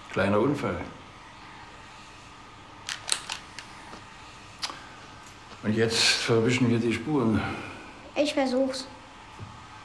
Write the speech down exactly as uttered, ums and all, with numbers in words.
Kleiner Unfall. Und jetzt verwischen wir die Spuren. Ich versuch's.